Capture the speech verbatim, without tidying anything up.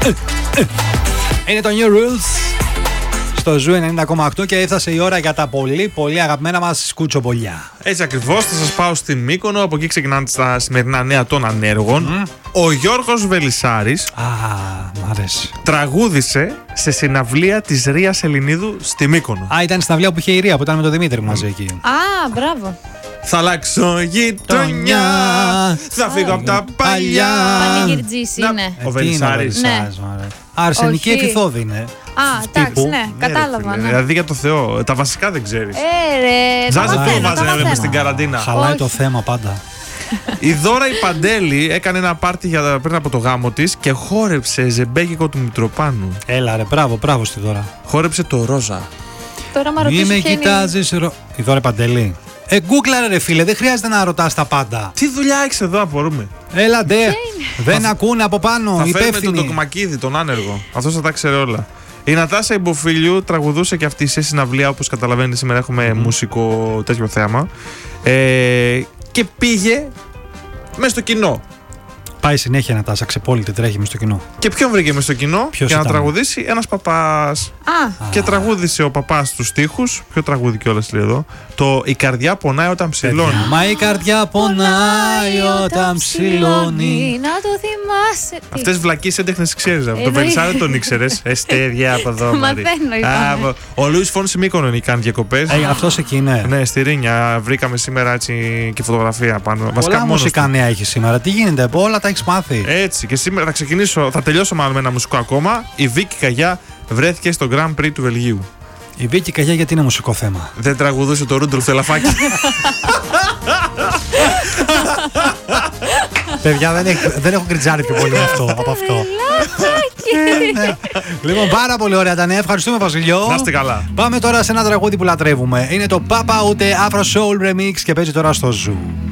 Είναι το New Rules στο Ζου ενενήντα κόμμα οκτώ και έφτασε η ώρα για τα πολύ πολύ αγαπημένα μας κουτσομπολιά. Έτσι ακριβώς, θα σας πάω στην Μύκονο, από εκεί ξεκινάνε τα σημερινά νέα των ανέργων. Mm. Ο Γιώργος Βελισσάρης Α, μ' αρέσει. τραγούδισε σε συναυλία της Ρίας Ελληνίδου στη Μύκονο. Α, ήταν στην συναυλία που είχε η Ρία, που ήταν με τον Δημήτρη μαζί εκεί. Α, μπράβο. Θα αλλάξω γειτονιά, θα φύγω από τα παλιά. Πανηγυρτζής είναι. Ο Βελισσάρης. Ναι. Αρσενική Όχι. επιθόδη είναι. Α, εντάξει, ναι, κατάλαβα. Ναι. Δηλαδή για το Θεό, τα βασικά δεν ξέρεις. Ε, ρε, τα Τζάζε μαθαίνω, που τα βάζανε μαθαίνω. μες στην καραντίνα. Χαλάει Όχι. το θέμα πάντα. Η Δώρα η Παντέλη έκανε ένα πάρτι για, πριν από το γάμο της και χόρεψε ζεμπέκικο του Μητροπάνου. Έλα ρε, μπράβο, μπράβο στη Δώρα. Χόρεψε το ρόζα. Τώρα με Μη ρωτήσεις με ποια είναι η- κοιτάζεις ρο... Η Δώρα Παντελή. Ε, γκούκλαρε ρε φίλε, δεν χρειάζεται να ρωτάς τα πάντα. Τι δουλειά έχεις εδώ, απορούμε. Έλα ντε, δεν ακούνε από πάνω, Θα φέρουμε τον υπεύθυνοι. Τοκμακίδη, τον άνεργο. Αυτός θα τα ξέρει όλα. Η Νατάσα Ιμποφίλιου τραγουδούσε και αυτή σε συναυλία, όπως καταλαβαίνετε σήμερα έχουμε Mm. μουσικό τέτοιο θέμα. Ε, και πήγε μέσα στο κοινό. Πάει συνέχεια να τάσα ξεπόλυτη, τρέχει μες στο κοινό. Και ποιον βρήκε μέσα στο κοινό Ποιος για να ήταν? τραγουδήσει? Ένας παπάς. Α, Και τραγούδισε ο παπάς τους στίχους. Ποιο τραγούδι κιόλας λέει εδώ? Το «Η καρδιά πονάει όταν ψηλώνει». Μα η καρδιά πονάει όταν ψηλώνει. Να το θυμάσαι. Τι. Αυτές βλακείς έντεχνες ξέρεις. Το Εννοεί. Βελισσάρη τον ήξερες. Εστέδια από εδώ. Μαρή. Μαθαίνω, είπαμε. Α, Ο Λούις Φόνση Μύκονο κάνει διακοπές. Ε, αυτός εκεί είναι. Ναι, στη Ρήνια βρήκαμε σήμερα έτσι και φωτογραφία πάνω. Βασικά Πολλά μόνος μουσικά του. νέα έχει σήμερα. Τι γίνεται, όλα τα έχει μάθει. Έτσι, και σήμερα θα ξεκινήσω, θα τελειώσω μάλλον με ένα μουσικό ακόμα. Η Βίκη Καγιά βρέθηκε στο Grand Prix του Βελγίου. Η Βίκη Καγιά γιατί είναι μουσικό θέμα. Δεν τραγουδούσε το Ρούντολφ Τελαφάκη. Παιδιά, δεν, έχει, δεν έχω γκριτζάρει πιο πολύ με αυτό, από αυτό. Ναι. Λοιπόν, πάρα πολύ ωραία τα νέα. Ευχαριστούμε, Βασιλιό. Να είστε καλά. Πάμε τώρα σε ένα τραγούδι που λατρεύουμε. Είναι το Papa Ούτε Afro Soul Remix και παίζει τώρα στο Zoo.